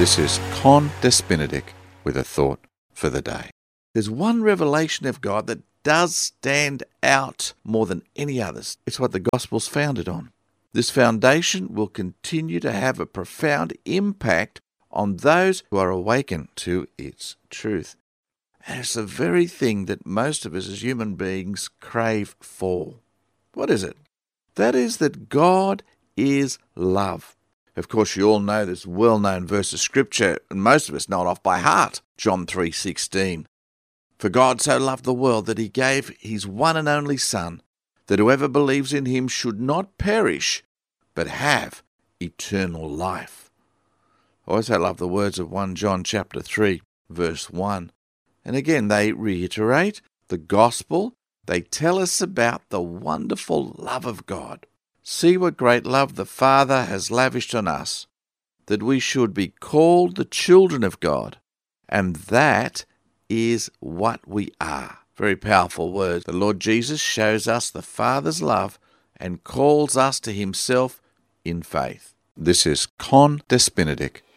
This is Con Despinadic with a thought for the day. There's one revelation of God that does stand out more than any others. It's what the Gospel's founded on. This foundation will continue to have a profound impact on those who are awakened to its truth. And it's the very thing that most of us as human beings crave for. What is it? That is that God is love. Of course, you all know this well-known verse of Scripture, and most of us know it off by heart, John 3:16. For God so loved the world that he gave his one and only Son, that whoever believes in him should not perish, but have eternal life. I also love the words of 1 John chapter 3, verse 1. And again, they reiterate the gospel. They tell us about the wonderful love of God. See what great love the Father has lavished on us, that we should be called the children of God, and that is what we are. Very powerful words. The Lord Jesus shows us the Father's love and calls us to himself in faith. This is Con Despinadic